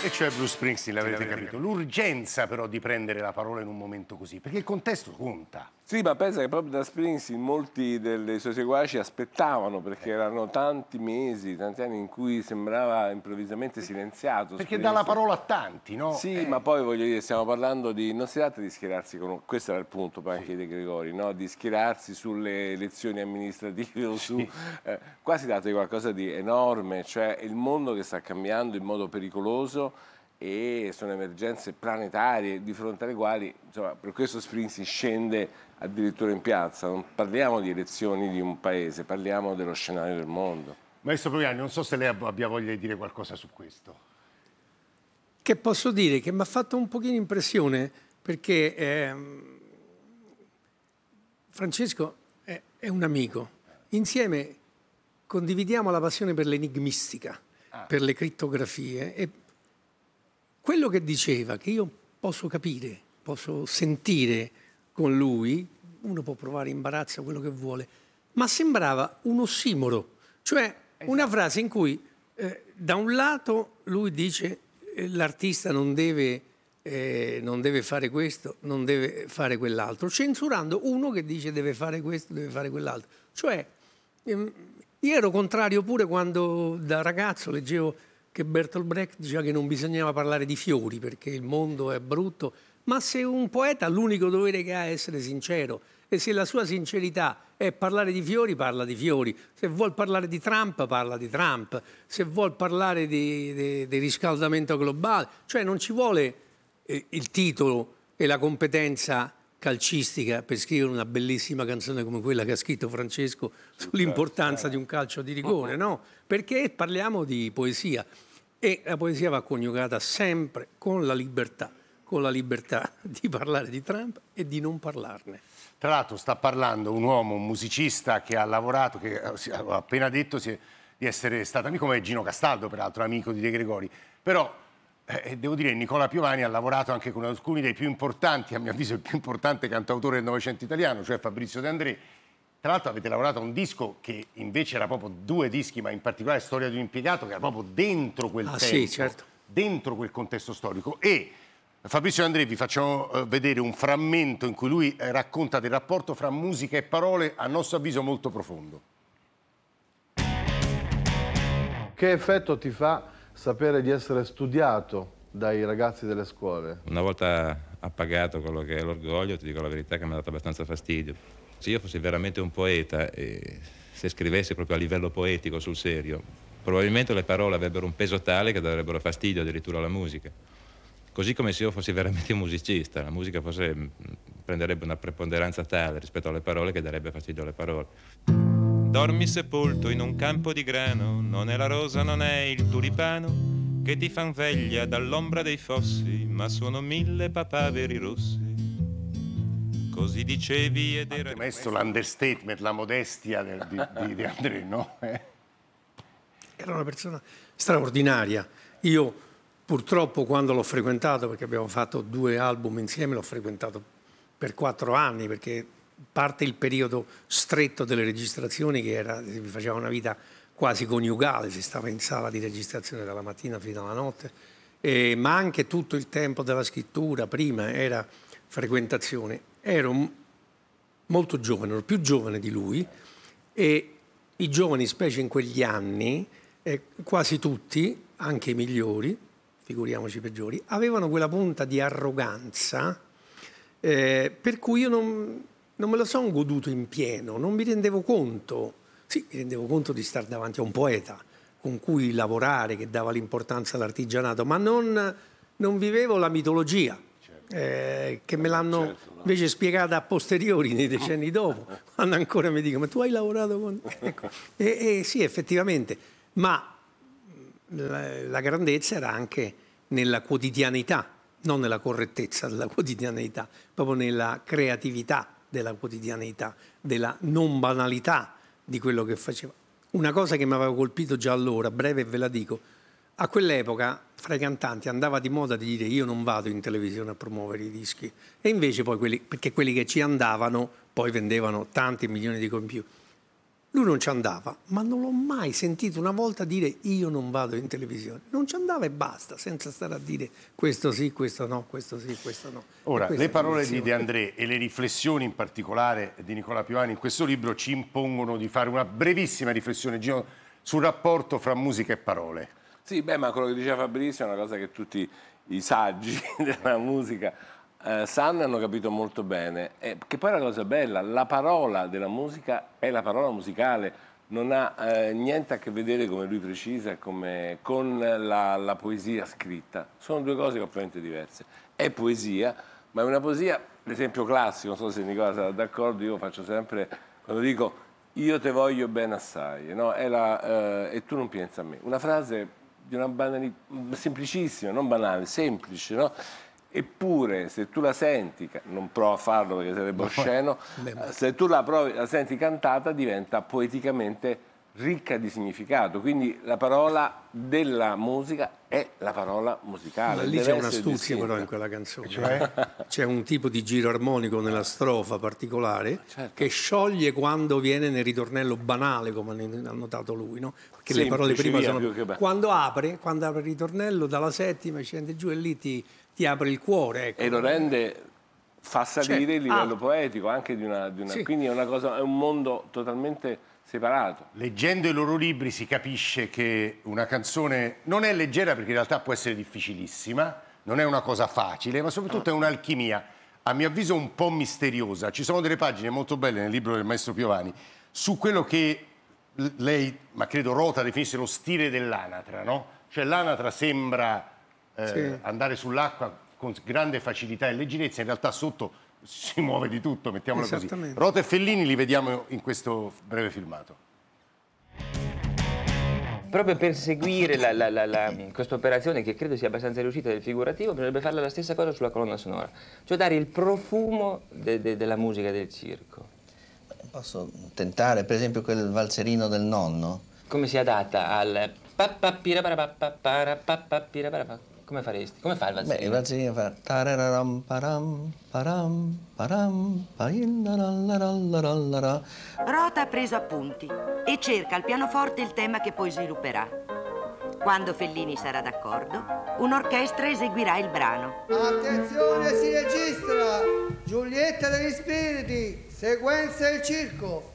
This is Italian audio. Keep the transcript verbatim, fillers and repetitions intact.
E cioè Bruce Springsteen, l'avete capito. L'urgenza però di prendere la parola in un momento così, perché il contesto conta. Sì, ma pensa che proprio da Springsteen molti dei suoi seguaci aspettavano, perché erano tanti mesi, tanti anni in cui sembrava improvvisamente silenziato. Perché dà la parola a tanti, no? Sì, eh. ma poi voglio dire, stiamo parlando di... Non si tratta di schierarsi con... Questo era il punto poi anche sì. di De Gregori, no? Di schierarsi sulle elezioni amministrative o su... Sì. Eh, qua si tratta di qualcosa di enorme, cioè il mondo che sta cambiando in modo pericoloso e sono emergenze planetarie di fronte alle quali, insomma, per questo Springsteen scende addirittura in piazza. Non parliamo di elezioni di un paese, parliamo dello scenario del mondo. Maestro Proiani, non so se lei abbia voglia di dire qualcosa su questo. Che posso dire? Che mi ha fatto un pochino impressione perché eh, Francesco è, è un amico. Insieme condividiamo la passione per l'enigmistica, ah. per le crittografie e quello che diceva, che io posso capire, posso sentire con lui, uno può provare imbarazzo, quello che vuole, ma sembrava un ossimoro, cioè esatto. una frase in cui eh, da un lato lui dice eh, l'artista non deve, eh, non deve fare questo, non deve fare quell'altro, censurando uno che dice deve fare questo, deve fare quell'altro. Cioè, ehm, io ero contrario pure quando da ragazzo leggevo che Bertolt Brecht diceva che non bisognava parlare di fiori perché il mondo è brutto, ma se un poeta l'unico dovere che ha è essere sincero e se la sua sincerità è parlare di fiori, parla di fiori, se vuol parlare di Trump, parla di Trump, se vuol parlare di, di, di riscaldamento globale, cioè non ci vuole eh, il titolo e la competenza calcistica per scrivere una bellissima canzone come quella che ha scritto Francesco sull'importanza di un calcio di rigore, no? Perché parliamo di poesia e la poesia va coniugata sempre con la libertà, con la libertà di parlare di Trump e di non parlarne. Tra l'altro sta parlando un uomo, un musicista che ha lavorato, che ha appena detto di essere stato amico come Gino Castaldo, peraltro amico di De Gregori, però Eh, devo dire, Nicola Piovani ha lavorato anche con alcuni dei più importanti, a mio avviso il più importante cantautore del Novecento italiano, cioè Fabrizio De André. Tra l'altro avete lavorato a un disco che invece era proprio due dischi, ma in particolare Storia di un impiegato, che era proprio dentro quel ah, tempo, sì, certo. dentro quel contesto storico. E Fabrizio De André vi facciamo uh, vedere un frammento in cui lui eh, racconta del rapporto fra musica e parole, a nostro avviso molto profondo. Che effetto ti fa sapere di essere studiato dai ragazzi delle scuole? Una volta appagato quello che è l'orgoglio, ti dico la verità che mi ha dato abbastanza fastidio. Se io fossi veramente un poeta e se scrivessi proprio a livello poetico sul serio, probabilmente le parole avrebbero un peso tale che darebbero fastidio addirittura alla musica. Così come se io fossi veramente un musicista, la musica forse prenderebbe una preponderanza tale rispetto alle parole che darebbe fastidio alle parole. Dormi sepolto in un campo di grano, non è la rosa, non è il tulipano che ti fan veglia dall'ombra dei fossi, ma sono mille papaveri rossi. Così dicevi ed era... Ha messo l'understatement, la modestia del, di, di, di André, no? Eh. Era una persona straordinaria. Io purtroppo quando l'ho frequentato, perché abbiamo fatto due album insieme, l'ho frequentato per quattro anni, perché parte il periodo stretto delle registrazioni che era, si faceva una vita quasi coniugale, si stava in sala di registrazione dalla mattina fino alla notte, eh, ma anche tutto il tempo della scrittura, prima era frequentazione. Ero molto giovane, ero più giovane di lui e i giovani, specie in quegli anni, eh, quasi tutti, anche i migliori, figuriamoci i peggiori, avevano quella punta di arroganza eh, per cui io non... non me lo sono goduto in pieno, non mi rendevo conto, sì, mi rendevo conto di stare davanti a un poeta con cui lavorare, che dava l'importanza all'artigianato, ma non, non vivevo la mitologia, certo. eh, che me l'hanno certo, no? invece spiegata a posteriori, nei decenni dopo, quando ancora mi dicono, ma tu hai lavorato con... ecco. e, e sì, effettivamente, ma la, la grandezza era anche nella quotidianità, non nella correttezza della quotidianità, proprio nella creatività della quotidianità, della non banalità di quello che faceva. Una cosa che mi aveva colpito già allora, breve e ve la dico, a quell'epoca fra i cantanti andava di moda di dire io non vado in televisione a promuovere i dischi e invece poi quelli, perché quelli che ci andavano poi vendevano tanti milioni di copie in più. Lui non ci andava, ma non l'ho mai sentito una volta dire io non vado in televisione. Non ci andava e basta, senza stare a dire questo sì, questo no, questo sì, questo no. Ora, le parole di De André e le riflessioni in particolare di Nicola Piovani in questo libro ci impongono di fare una brevissima riflessione, Gino, sul rapporto fra musica e parole. Sì, beh, ma quello che diceva Fabrizio è una cosa che tutti i saggi della musica eh, sanno e hanno capito molto bene. E che poi è una cosa bella, la parola della musica è la parola musicale, non ha eh, niente a che vedere, come lui precisa, come, con la, la poesia scritta. Sono due cose completamente diverse. È poesia, ma è una poesia, l'esempio classico, non so se Nicola sarà d'accordo, io faccio sempre, quando dico io te voglio bene assai, no? È la, eh, e tu non pensi a me. Una frase di una banalità, semplicissima, non banale, semplice, no? Eppure se tu la senti, non provo a farlo perché sarebbe osceno, se tu la, provi, la senti cantata diventa poeticamente ricca di significato, quindi la parola della musica è la parola musicale. Ma lì c'è un'astuzia però in quella canzone, cioè? C'è un tipo di giro armonico nella strofa particolare, certo, che scioglie quando viene nel ritornello banale, come ha notato lui, no? Perché semplice, le parole prima sono quando apre, quando apre il ritornello dalla settima scende giù e lì ti, ti apre il cuore, ecco. E lo rende, fa salire certo, il livello ah. poetico anche di una, di una sì. Quindi è una cosa, è un mondo totalmente separato. Leggendo i loro libri si capisce che una canzone non è leggera, perché in realtà può essere difficilissima, non è una cosa facile, ma soprattutto è un'alchimia, a mio avviso un po' misteriosa. Ci sono delle pagine molto belle nel libro del maestro Piovani su quello che lei, ma credo Rota definisce lo stile dell'anatra, no? Cioè l'anatra sembra eh, sì. andare sull'acqua con grande facilità e leggerezza, in realtà sotto si muove di tutto, mettiamola così. Rota e Fellini li vediamo in questo breve filmato. Proprio per seguire la, la, la, la, questa operazione, che credo sia abbastanza riuscita del figurativo, bisognerebbe fare la stessa cosa sulla colonna sonora, cioè dare il profumo de, de, della musica del circo. Posso tentare, per esempio, quel valzerino del nonno? Come si adatta al... Come faresti? Come fa il valzerino? Beh, il valzerino fa tarararam param param param parillarallarallarallara. Rota ha preso appunti e cerca al pianoforte il tema che poi svilupperà. Quando Fellini sarà d'accordo, un'orchestra eseguirà il brano. Attenzione, si registra! Giulietta degli Spiriti, sequenza il circo.